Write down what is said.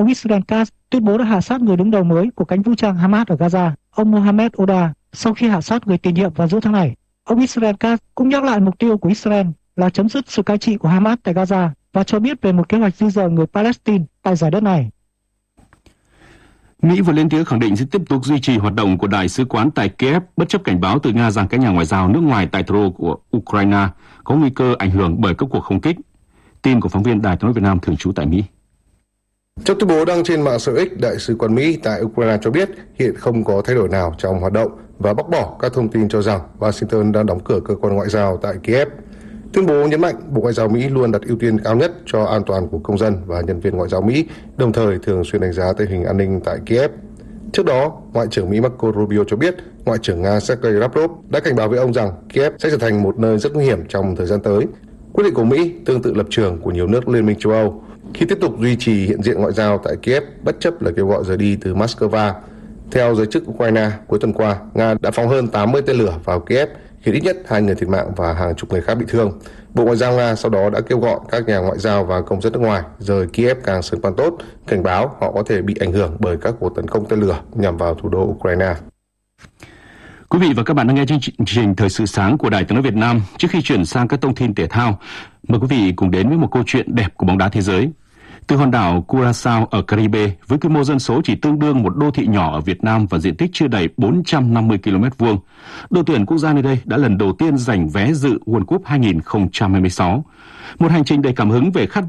ông Israel Katz tuyên bố đã hạ sát người đứng đầu mới của cánh vũ trang Hamas ở Gaza, ông Mohammed Oda, sau khi hạ sát người tiền nhiệm vào giữa tháng này. Ông Israel Katz cũng nhắc lại mục tiêu của Israel là chấm dứt sự cai trị của Hamas tại Gaza và cho biết về một kế hoạch di dời người Palestine tại giải đất này. Mỹ vừa lên tiếng khẳng định sẽ tiếp tục duy trì hoạt động của đại sứ quán tại Kiev bất chấp cảnh báo từ Nga rằng các nhà ngoại giao nước ngoài tại thủ đô của Ukraine có nguy cơ ảnh hưởng bởi các cuộc không kích. Tin của phóng viên Đài Tiếng nói Việt Nam thường trú tại Mỹ. Trong tuyên bố đăng trên mạng xã hội X, đại sứ quán Mỹ tại Ukraine cho biết hiện không có thay đổi nào trong hoạt động và bác bỏ các thông tin cho rằng Washington đang đóng cửa cơ quan ngoại giao tại Kiev. Tuyên bố nhấn mạnh Bộ Ngoại giao Mỹ luôn đặt ưu tiên cao nhất cho an toàn của công dân và nhân viên ngoại giao Mỹ, đồng thời thường xuyên đánh giá tình hình an ninh tại Kiev. Trước đó, Ngoại trưởng Mỹ Marco Rubio cho biết Ngoại trưởng Nga Sergei Lavrov đã cảnh báo với ông rằng Kiev sẽ trở thành một nơi rất nguy hiểm trong thời gian tới. Quyết định của Mỹ tương tự lập trường của nhiều nước Liên minh châu Âu khi tiếp tục duy trì hiện diện ngoại giao tại Kiev bất chấp lời kêu gọi rời đi từ Moscow. Theo giới chức Ukraine, cuối tuần qua, Nga đã phóng hơn 80 tên lửa vào Kiev, khiến ít nhất 2 người thiệt mạng và hàng chục người khác bị thương. Bộ Ngoại giao Nga sau đó đã kêu gọi các nhà ngoại giao và công dân nước ngoài rời Kiev càng sớm càng tốt, cảnh báo họ có thể bị ảnh hưởng bởi các cuộc tấn công tên lửa nhằm vào thủ đô Ukraine. Quý vị và các bạn đang nghe chương trình Thời sự sáng của Đài Tiếng nói Việt Nam. Trước khi chuyển sang các thông tin thể thao, mời quý vị cùng đến với một câu chuyện đẹp của bóng đá thế giới. Từ hòn đảo Curaçao ở Caribe, với quy mô dân số chỉ tương đương một đô thị nhỏ ở Việt Nam và diện tích chưa đầy 450 km2, đội tuyển quốc gia nơi đây đã lần đầu tiên giành vé dự World Cup 2026. Một hành trình đầy cảm hứng về khát